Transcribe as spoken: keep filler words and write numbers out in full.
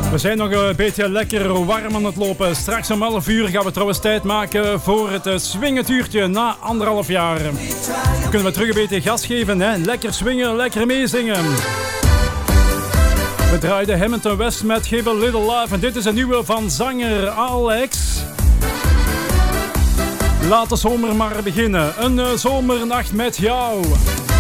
We zijn nog een beetje lekker warm aan het lopen. Straks om elf uur gaan we trouwens tijd maken voor het swingetuurtje na anderhalf jaar. Dan kunnen we terug een beetje gas geven, hè? Lekker swingen, lekker meezingen. We draaiden Hamilton West met Give a Little Love. En dit is een nieuwe van zanger Alex. Laat de zomer maar beginnen. Een zomernacht met jou.